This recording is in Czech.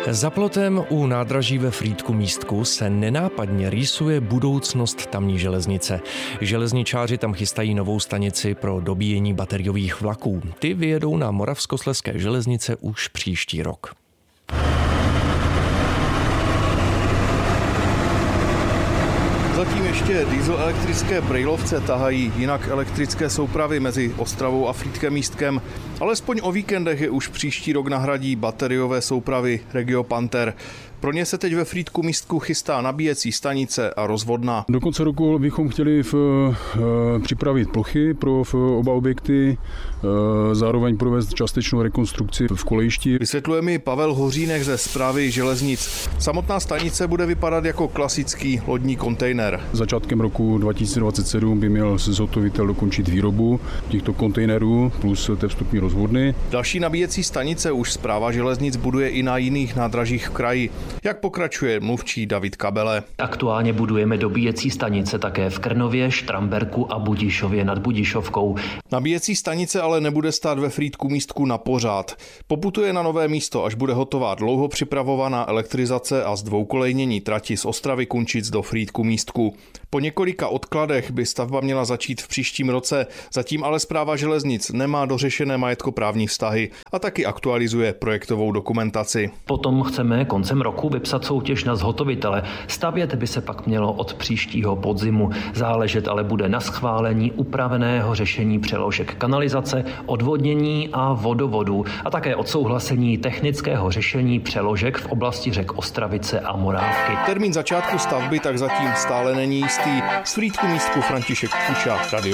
Za plotem u nádraží ve Frýdku-Místku se nenápadně rýsuje budoucnost tamní železnice. Železničáři tam chystají novou stanici pro dobíjení bateriových vlaků. Ty vyjedou na Moravskoslezské železnice už příští rok. Zatím ještě dieselelektrické brejlovce tahají, jinak elektrické soupravy mezi Ostravou a Frýdkem-Místkem. Alespoň o víkendech je už příští rok nahradí bateriové soupravy Regio Panther. Pro ně se teď ve Frýdku-Místku chystá nabíjecí stanice a rozvodna. Do konce roku bychom chtěli připravit plochy pro oba objekty, zároveň provést částečnou rekonstrukci v kolejišti. Vysvětluje mi Pavel Hořínek ze Správy železnic. Samotná stanice bude vypadat jako klasický lodní kontejner. Začátkem roku 2027 by měl zhotovitel dokončit výrobu těchto kontejnerů plus té vstupní rozvodny. Další nabíjecí stanice už Správa železnic buduje i na jiných nádražích v kraji. Jak pokračuje mluvčí David Kabele? Aktuálně budujeme dobíjecí stanice také v Krnově, Štramberku a Budišově nad Budišovkou. Nabíjecí stanice ale nebude stát ve Frýdku-Místku na pořád. Poputuje na nové místo, až bude hotová dlouho připravovaná elektrizace a zdvoukolejnění trati z Ostravy Kunčic do Frýdku-Místku. Po několika odkladech by stavba měla začít v příštím roce, zatím ale Správa železnic nemá dořešené majetkoprávní vztahy a taky aktualizuje projektovou dokumentaci. Potom chceme koncem roku vypsat soutěž na zhotovitele. Stavět by se pak mělo od příštího podzimu. Záležet ale bude na schválení upraveného řešení přeložek kanalizace, odvodnění a vodovodu a také odsouhlasení technického řešení přeložek v oblasti řek Ostravice a Morávky. Termín začátku stavby tak zatím stále není jistý. Z Frýdku-Místku František Kuča, Radio